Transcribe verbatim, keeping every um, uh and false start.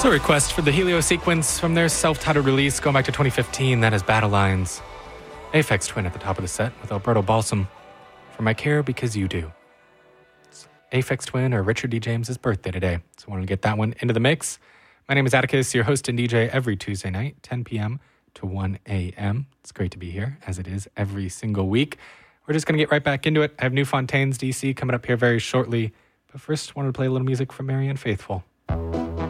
Also a request for the Helio sequence from their self-titled release going back to twenty fifteen. That is Battle Lines. Aphex Twin at the top of the set with Alberto Balsam from I Care Because You Do. It's Aphex Twin or Richard D. James's birthday today, so I wanted to get that one into the mix. My name is Atticus, your host and D J every Tuesday night, ten p.m. to one a.m. It's great to be here, as it is every single week. We're just going to get right back into it. I have New Fontaines, D C, coming up here very shortly. But first, I wanted to play a little music from Marianne Faithfull.